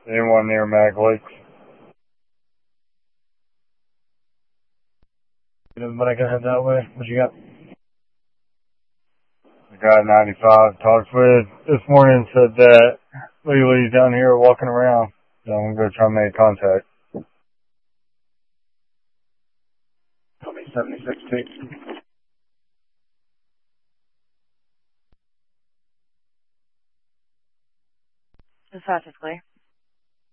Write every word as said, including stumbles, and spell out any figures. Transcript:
Anyone near Mag Lakes? Anybody gonna head that way? What you got? The guy ninety-five talked with this morning said that Lily's down here walking around. So I'm gonna go try and make contact. seventy-six T. Specifically.